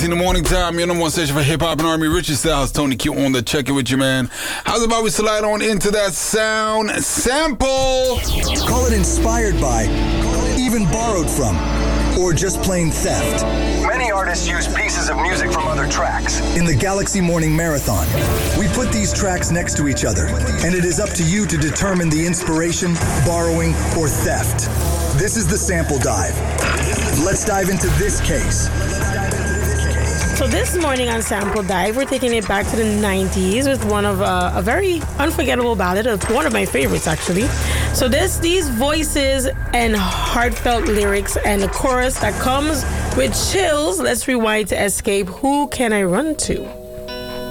In the morning time, your number one station for hip hop and R&B. Richard Styles, Tony Q on the check it with you, man. How's about we slide on into that sound sample? Call it inspired by, even borrowed from, or just plain theft. Many artists use pieces of music from other tracks. In the Galaxy Morning Marathon, we put these tracks next to each other, and it is up to you to determine the inspiration, borrowing, or theft. This is the sample dive. Let's dive into this case. So this morning on Sample Dive, we're taking it back to the 90s with one of a very unforgettable ballad, one of my favorites actually. So these voices and heartfelt lyrics and the chorus that comes with chills. Let's rewind to escape. Who can I run to?